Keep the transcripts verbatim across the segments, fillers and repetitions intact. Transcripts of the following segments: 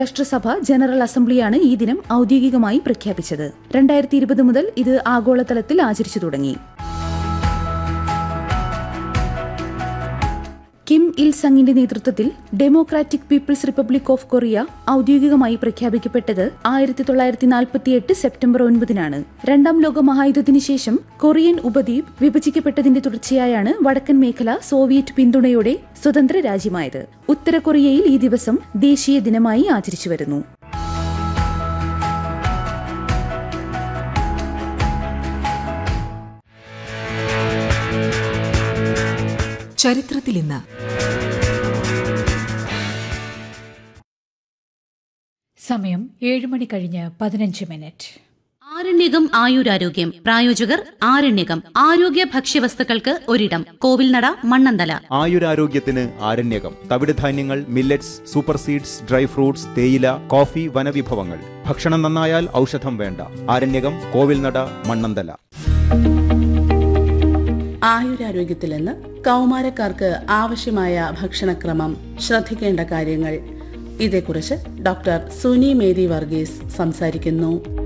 രാഷ്ട്രസഭ general അസംബ്ലിയാണ് ഈ ദിനം ഔദ്യോഗികമായി പ്രഖ്യാപിച്ചത്. രണ്ടായിരത്തി ഇരുപത് മുതൽ ഇത് ആഗോളതലത്തിൽ ആചരിച്ചു തുടങ്ങി. കിം ഇൽ സങ്ങിന്റെ നേതൃത്വത്തിൽ democratic people's republic of Korea ഔദ്യോഗികമായി പ്രഖ്യാപിക്കപ്പെട്ടത് ആയിരത്തി തൊള്ളായിരത്തി നാൽപ്പത്തിയെട്ട് സെപ്റ്റംബർ ഒൻപതിനാണ്. രണ്ടാം ലോക മഹായുദ്ധത്തിന് ശേഷം കൊറിയൻ ഉപദ്വീപ് വിഭജിക്കപ്പെട്ടതിന്റെ തുടർച്ചയായാണ് വടക്കൻ മേഖല സോവിയറ്റ് പിന്തുണയോടെ സ്വതന്ത്ര രാജ്യമായത്. ഉത്തര കൊറിയയിൽ ഈ ദിവസം ദേശീയ ദിനമായി ആചരിച്ചുവരുന്നു. ചരിത്രത്തിൽ ഇന്ന്. സമയം ഏഴ് മണി കഴിഞ്ഞ് പതിനഞ്ച് മിനിറ്റ്. ആരണ്യകം ആയുരാരോഗ്യം പ്രായോജകർ ആരണ്യകം ആരോഗ്യ ഭക്ഷ്യവസ്തുക്കൾക്ക് ഒരിടം Kovilnada Mannanthala. ആയുരാരോഗ്യത്തിന് Aryanayakam തവിടുധാന്യങ്ങൾ, millets, super seeds, dry fruits, തേയില, കോഫി, വനവിഭവങ്ങൾ. ഭക്ഷണം നന്നായാൽ ഔഷധം വേണ്ട. ആരണ്യകം, കോവിൽനട, മണ്ണന്തല. ആയുരാരോഗ്യത്തിൽ നിന്ന് കൗമാരക്കാർക്ക് ആവശ്യമായ ഭക്ഷണക്രമം, ശ്രദ്ധിക്കേണ്ട കാര്യങ്ങൾ, ഇതേക്കുറിച്ച് ഡോക്ടർ സുനി മേരി വർഗീസ് സംസാരിക്കുന്നു.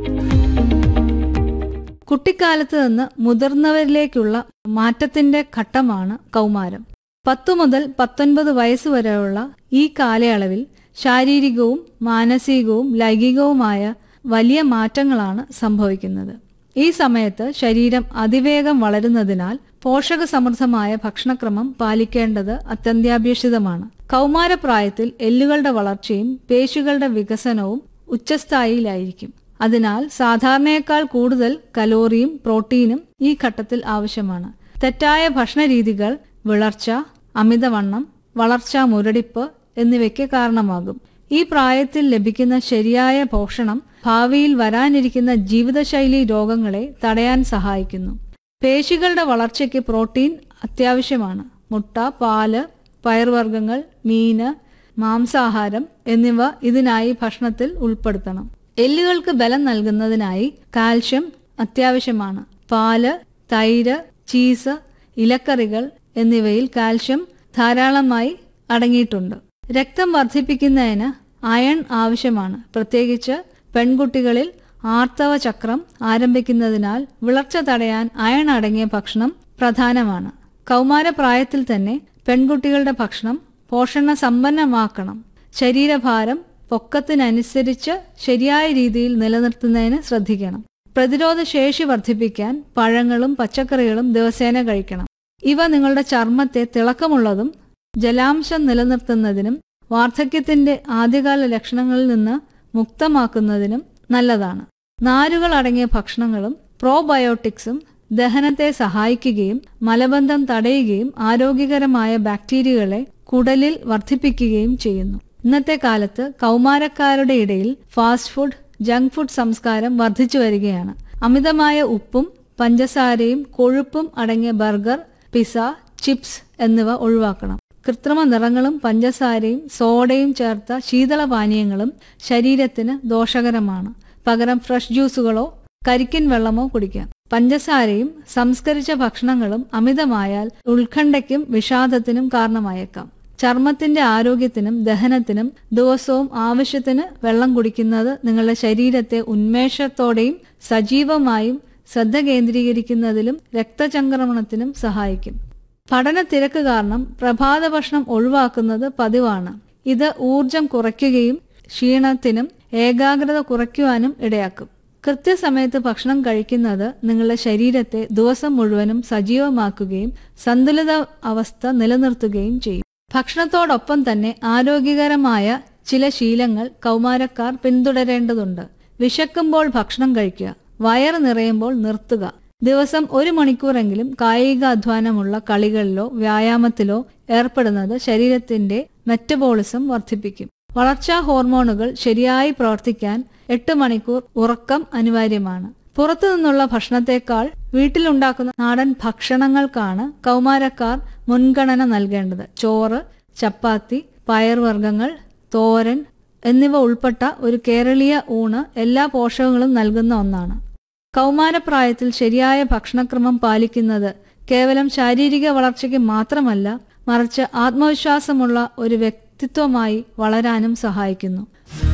കുട്ടിക്കാലത്ത് നിന്ന് മുതിർന്നവരിലേക്കുള്ള മാറ്റത്തിന്റെ ഘട്ടമാണ് കൗമാരം. പത്തു മുതൽ പത്തൊൻപത് വയസ്സ് വരെയുള്ള ഈ കാലയളവിൽ ശാരീരികവും മാനസികവും ലൈംഗികവുമായ വലിയ മാറ്റങ്ങളാണ് സംഭവിക്കുന്നത്. ഈ സമയത്ത് ശരീരം അതിവേഗം വളരുന്നതിനാൽ പോഷകസമൃദ്ധമായ ഭക്ഷണക്രമം പാലിക്കേണ്ടത് അത്യന്താപേക്ഷിതമാണ്. കൗമാരപ്രായത്തിൽ എല്ലുകളുടെ വളർച്ചയും പേശികളുടെ വികസനവും ഉച്ചസ്ഥായിയിലായിരിക്കും. അതിനാൽ സാധാരണയേക്കാൾ കൂടുതൽ കലോറിയും പ്രോട്ടീനും ഈ ഘട്ടത്തിൽ ആവശ്യമാണ്. തെറ്റായ ഭക്ഷണരീതികൾ വിളർച്ച, അമിതവണ്ണം, വളർച്ചാ മുരടിപ്പ് എന്നിവയ്ക്ക് കാരണമാകും. ഈ പ്രായത്തിൽ ലഭിക്കുന്ന ശരിയായ പോഷണം ഭാവിയിൽ വരാനിരിക്കുന്ന ജീവിതശൈലി രോഗങ്ങളെ തടയാൻ സഹായിക്കുന്നു. പേശികളുടെ വളർച്ചയ്ക്ക് പ്രോട്ടീൻ അത്യാവശ്യമാണ്. മുട്ട, പാല്, പയർവർഗ്ഗങ്ങൾ, മീന്, മാംസാഹാരം എന്നിവ ഇതിനായി ഭക്ഷണത്തിൽ ഉൾപ്പെടുത്തണം. എല്ലുകൾക്ക് ബലം നൽകുന്നതിനായി കാൽഷ്യം അത്യാവശ്യമാണ്. പാല്, തൈര്, ചീസ്, ഇലക്കറികൾ എന്നിവയിൽ കാൽഷ്യം ധാരാളമായി അടങ്ങിയിട്ടുണ്ട്. രക്തം വർദ്ധിപ്പിക്കുന്നതിന് അയൺ ആവശ്യമാണ്. പ്രത്യേകിച്ച് പെൺകുട്ടികളിൽ ആർത്തവ ചക്രം ആരംഭിക്കുന്നതിനാൽ വിളർച്ച തടയാൻ അയൺ അടങ്ങിയ ഭക്ഷണം പ്രധാനമാണ്. കൗമാരപ്രായത്തിൽ തന്നെ പെൺകുട്ടികളുടെ ഭക്ഷണം പോഷണ സമ്പന്നമാക്കണം. ശരീരഭാരം പൊക്കത്തിനനുസരിച്ച് ശരിയായ രീതിയിൽ നിലനിർത്തുന്നതിന് ശ്രദ്ധിക്കണം. പ്രതിരോധ ശേഷി വർദ്ധിപ്പിക്കാൻ പഴങ്ങളും പച്ചക്കറികളും ദിവസേന കഴിക്കണം. ഇവ നിങ്ങളുടെ ചർമ്മത്തെ തിളക്കമുള്ളതും ജലാംശം നിലനിർത്തുന്നതിനും വാർദ്ധക്യത്തിന്റെ ആദ്യകാല ലക്ഷണങ്ങളിൽ നിന്ന് മുക്തമാക്കുന്നതിനും നല്ലതാണ്. നാരുകൾ അടങ്ങിയ ഭക്ഷണങ്ങളും പ്രോബയോട്ടിക്സും ദഹനത്തെ സഹായിക്കുകയും മലബന്ധം തടയുകയും ആരോഗ്യകരമായ ബാക്ടീരിയകളെ കുടലിൽ വർദ്ധിപ്പിക്കുകയും ചെയ്യുന്നു. ഇന്നത്തെ കാലത്ത് കൗമാരക്കാരുടെ ഇടയിൽ ഫാസ്റ്റ് ഫുഡ്, ജങ്ക് ഫുഡ് സംസ്കാരം വർദ്ധിച്ചു വരികയാണ്. അമിതമായ ഉപ്പും പഞ്ചസാരയും കൊഴുപ്പും അടങ്ങിയ ബർഗർ, പിസ്സ, ചിപ്സ് എന്നിവ ഒഴിവാക്കണം. കൃത്രിമ നിറങ്ങളും പഞ്ചസാരയും സോഡയും ചേർത്ത ശീതളപാനീയങ്ങളും ശരീരത്തിന് ദോഷകരമാണ്. പകരം ഫ്രഷ് ജ്യൂസുകളോ കരിക്കിൻ വെള്ളമോ കുടിക്കാം. പഞ്ചസാരയും സംസ്കരിച്ച ഭക്ഷണങ്ങളും അമിതമായാൽ ഉത്കണ്ഠയ്ക്കും വിഷാദത്തിനും കാരണമായേക്കാം. ചർമ്മത്തിന്റെ ആരോഗ്യത്തിനും ദഹനത്തിനും ദിവസവും ആവശ്യത്തിന് വെള്ളം കുടിക്കുന്നത് നിങ്ങളുടെ ശരീരത്തെ ഉന്മേഷത്തോടെയും സജീവമായും ശ്രദ്ധ കേന്ദ്രീകരിക്കുന്നതിലും രക്തചംക്രമണത്തിനും സഹായിക്കും. പഠന തിരക്ക് കാരണം പ്രഭാത ഭക്ഷണം ഒഴിവാക്കുന്നത് പതിവാണ്. ഇത് ഊർജം കുറയ്ക്കുകയും ക്ഷീണത്തിനും ഏകാഗ്രത കുറയ്ക്കുവാനും ഇടയാക്കും. കൃത്യസമയത്ത് ഭക്ഷണം കഴിക്കുന്നത് നിങ്ങളുടെ ശരീരത്തെ ദിവസം മുഴുവനും സജീവമാക്കുകയും സന്തുലിത അവസ്ഥ നിലനിർത്തുകയും ചെയ്യും. ഭക്ഷണത്തോടൊപ്പം തന്നെ ആരോഗ്യകരമായ ചില ശീലങ്ങൾ കൗമാരക്കാർ പിന്തുടരേണ്ടതുണ്ട്. വിശക്കുമ്പോൾ ഭക്ഷണം കഴിക്കുക, വയറ് നിറയുമ്പോൾ നിർത്തുക. ദിവസം ഒരു മണിക്കൂറെങ്കിലും കായിക അധ്വാനമുള്ള കളികളിലോ വ്യായാമത്തിലോ ഏർപ്പെടുന്നത് ശരീരത്തിന്റെ മെറ്റബോളിസം വർദ്ധിപ്പിക്കും. വളർച്ചാ ഹോർമോണുകൾ ശരിയായി പ്രവർത്തിക്കാൻ എട്ട് മണിക്കൂർ ഉറക്കം അനിവാര്യമാണ്. പുറത്തു നിന്നുള്ള ഭക്ഷണത്തെക്കാൾ വീട്ടിലുണ്ടാക്കുന്ന നാടൻ ഭക്ഷണങ്ങൾക്കാണ് കൗമാരക്കാർ മുൻഗണന നൽകേണ്ടത്. ചോറ്, ചപ്പാത്തി, പയർവർഗ്ഗങ്ങൾ, തോരൻ എന്നിവ ഉൾപ്പെട്ട ഒരു കേരളീയ ഊണ് എല്ലാ പോഷകങ്ങളും നൽകുന്ന ഒന്നാണ്. കൗമാരപ്രായത്തിൽ ശരിയായ ഭക്ഷണക്രമം പാലിക്കുന്നത് കേവലം ശാരീരിക വളർച്ചയ്ക്ക് മാത്രമല്ല, മറിച്ച് ആത്മവിശ്വാസമുള്ള ഒരു വ്യക്തിത്വമായി വളരാനും സഹായിക്കുന്നു.